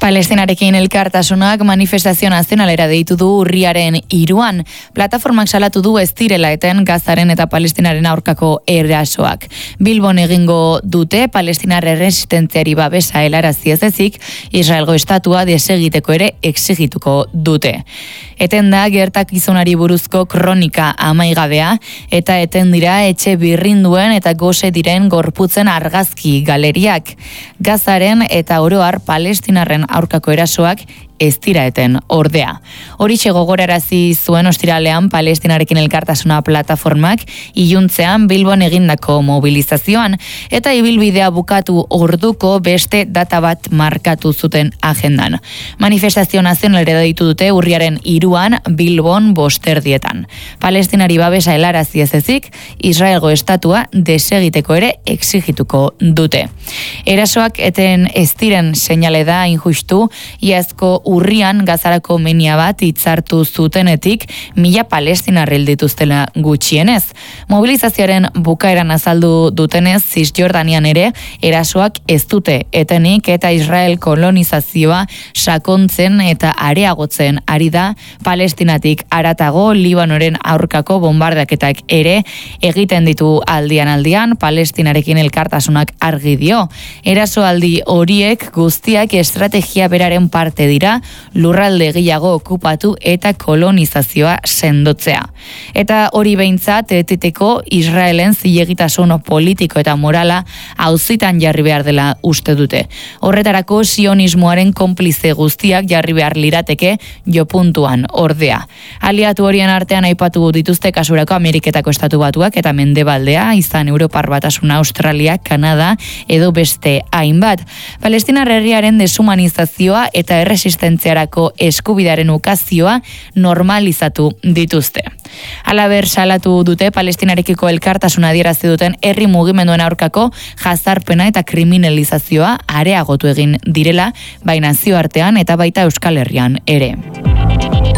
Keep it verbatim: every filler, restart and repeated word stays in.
Palestinarekin elkartasunak manifestazio nazionalera deitu du urriaren hiruan. Plataformak salatu du ez direla eten Gazaren eta Palestinaren aurkako erasoak. Bilbon egingo dute Palestinar erresistentziari babesa helarazi ez ezik, Israelgo estatua desegiteko ere exigituko dute. Eten da gertakizunari buruzko kronika amaigabea eta eten dira etxe birrinduen eta gose diren gorputzen argazki galeriak. Gazaren eta oroar Palestinarren aurkako erasoak ez dira eten ordea. Horixe gogorarazi zuen ostiralean Palestinarekin elkartasuna plataformak iluntzean Bilbon egindako mobilizazioan eta ibilbidea bukatu orduko beste data bat markatu zuten agendan. Manifestazio nazionalera deitu dute urriaren hiruan Bilbon bosterdietan. Palestinari babesa helarazi ez ezik, Israelgo estatua desegiteko ere exigituko dute. Erasoak eten ez diren seinale da injustu, iazko urrian Gazarako menia bat hitzartu zutenetik mila Palestinar hil dituztela gutxienez. Mobilizazioaren bukaeran azaldu dutenez, Cisjordanian ere erasoak ez dute etenik eta Israel kolonizazioa sakontzen eta areagotzen ari da. Palestinatik haratago Libanoren aurkako bombardaketak ere egiten ditu aldian aldian. Palestinarekin elkartasunak argi dio. Erasoaldi horiek guztiak estrategia beraren parte dira, lurralde gehiago okupatu eta kolonizazioa sendotzea. Eta hori behintzat eteteko Israelen zilegitasun politiko eta morala auzitan jarri behar dela uste dute. Horretarako sionismoaren konplize guztiak jarri behar lirateke jopuntuan ordea. Aliatu horien artean aipatu dituzte kasurako Ameriketako estatu batuak eta mendebaldea, izan Europar Batasuna, Australia, Kanada edo beste hainbat. Palestinar herriaren deshumanizazioa eta erresistentziarako eskubidaren ukazioa normalizatu dituzte. Halaber salatu dute Palestinarekiko elkartasuna adierazi duten herri mugimenduen aurkako jazarpena eta kriminalizazioa areagotu egin direla, bai nazioartean eta baita Euskal Herrian ere.